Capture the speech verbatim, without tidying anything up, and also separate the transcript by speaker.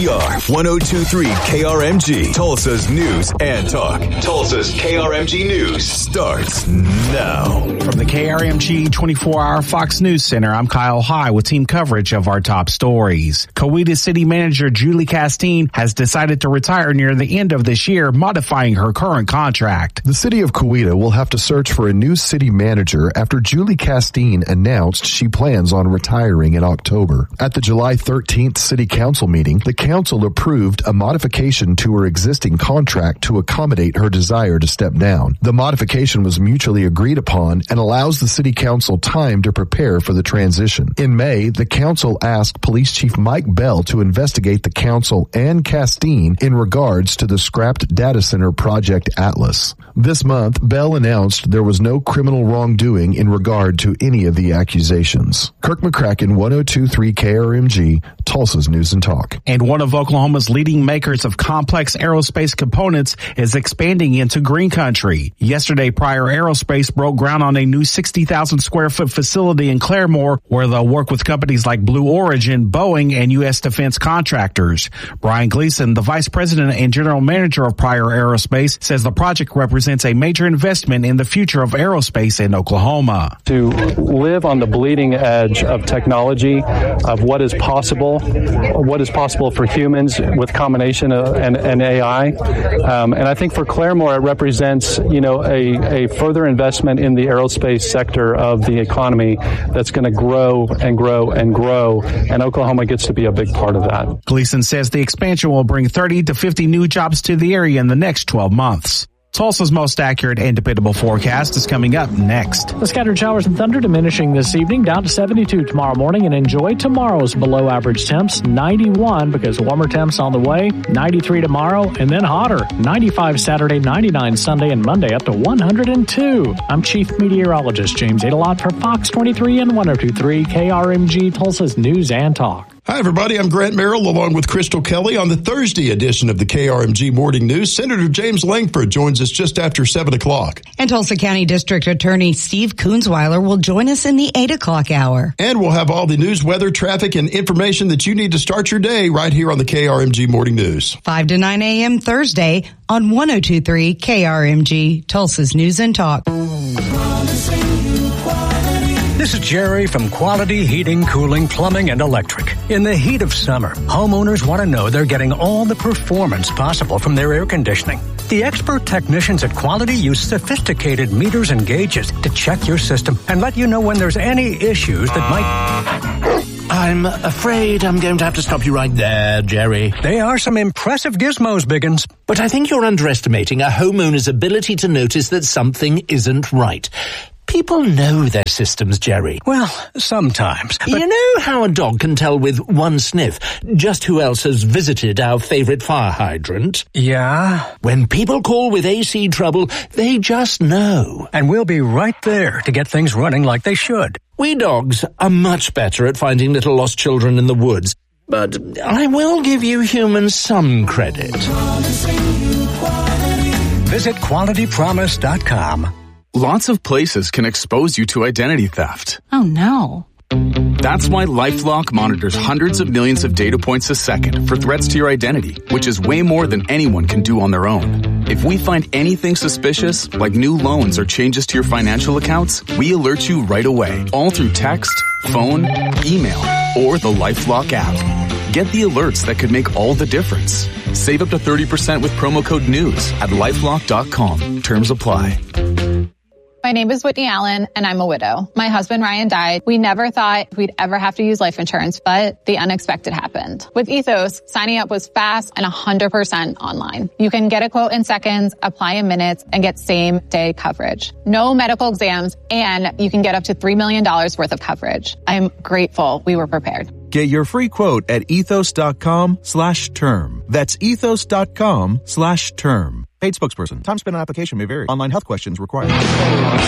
Speaker 1: T R one oh two point three K R M G, Tulsa's news and talk. Tulsa's K R M G News starts now.
Speaker 2: From the K R M G twenty-four hour Fox News Center, I'm Kyle High with team coverage of our top stories. Coweta City Manager Julie Castine has decided to retire near the end of this year, modifying her current contract.
Speaker 3: The city of Coweta will have to search for a new city manager after Julie Castine announced she plans on retiring in October. At the July thirteenth City Council meeting, the council approved a modification to her existing contract to accommodate her desire to step down. The modification was mutually agreed upon and allows the City Council time to prepare for the transition. In May, the council asked Police Chief Mike Bell to investigate the council and Castine in regards to the scrapped data center Project Atlas. This month, Bell announced there was no criminal wrongdoing in regard to any of the accusations. Kirk McCracken, one oh two point three K R M G, Tulsa's News and Talk.
Speaker 2: And one of Oklahoma's leading makers of complex aerospace components is expanding into green country. Yesterday, Pryor Aerospace broke ground on a new sixty thousand square foot facility in Claremore, where they'll work with companies like Blue Origin, Boeing, and U S defense contractors. Brian Gleason, the vice president and general manager of Pryor Aerospace, says the project represents a major investment in the future of aerospace in Oklahoma.
Speaker 4: To live on the bleeding edge of technology, of what is possible, what is possible for humans with combination of, and, and A I. Um, and I think for Claremore, it represents, you know, a, a further investment in the aerospace sector of the economy that's going to grow and grow and grow. And Oklahoma gets to be a big part of that.
Speaker 2: Gleason says the expansion will bring thirty to fifty new jobs to the area in the next twelve months. Tulsa's most accurate and dependable forecast is coming up next.
Speaker 5: The scattered showers and thunder diminishing this evening, down to seventy-two tomorrow morning, and enjoy tomorrow's below average temps, ninety-one because warmer temps on the way, ninety-three tomorrow, and then hotter, ninety-five Saturday, ninety-nine Sunday, and Monday up to one hundred two. I'm Chief Meteorologist James Adelot for Fox twenty-three and one oh two point three K R M G, Tulsa's News and Talk.
Speaker 6: Hi, everybody. I'm Grant Merrill along with Crystal Kelly on the Thursday edition of the K R M G Morning News. Senator James Langford joins us just after seven o'clock.
Speaker 7: And Tulsa County District Attorney Steve Kunzweiler will join us in the eight o'clock hour.
Speaker 6: And we'll have all the news, weather, traffic, and information that you need to start your day right here on the K R M G Morning News.
Speaker 7: five to nine a.m. Thursday on one oh two point three K R M G, Tulsa's News and Talk.
Speaker 8: This is Jerry from Quality Heating, Cooling, Plumbing, and Electric. In the heat of summer, homeowners want to know they're getting all the performance possible from their air conditioning. The expert technicians at Quality use sophisticated meters and gauges to check your system and let you know when there's any issues that might...
Speaker 9: I'm afraid I'm going to have to stop you right there, Jerry.
Speaker 8: They are some impressive gizmos, Biggins.
Speaker 9: But I think you're underestimating a homeowner's ability to notice that something isn't right. People know their systems, Jerry.
Speaker 8: Well, sometimes. But...
Speaker 9: You know how a dog can tell with one sniff just who else has visited our favorite fire hydrant?
Speaker 8: Yeah?
Speaker 9: When people call with A C trouble, they just know.
Speaker 8: And we'll be right there to get things running like they should.
Speaker 9: We dogs are much better at finding little lost children in the woods. But I will give you humans some credit.
Speaker 8: Visit quality promise dot com.
Speaker 10: Lots of places can expose you to identity theft.
Speaker 11: Oh, no.
Speaker 10: That's why LifeLock monitors hundreds of millions of data points a second for threats to your identity, which is way more than anyone can do on their own. If we find anything suspicious, like new loans or changes to your financial accounts, we alert you right away, all through text, phone, email, or the LifeLock app. Get the alerts that could make all the difference. Save up to thirty percent with promo code NEWS at lifelock dot com. Terms apply.
Speaker 12: My name is Whitney Allen, and I'm a widow. My husband, Ryan, died. We never thought we'd ever have to use life insurance, but the unexpected happened. With Ethos, signing up was fast and one hundred percent online. You can get a quote in seconds, apply in minutes, and get same-day coverage. No medical exams, and you can get up to three million dollars worth of coverage. I'm grateful we were prepared.
Speaker 13: Get your free quote at ethos.com slash term. That's ethos.com slash term. Paid spokesperson. Time spent on application may vary. Online health questions required.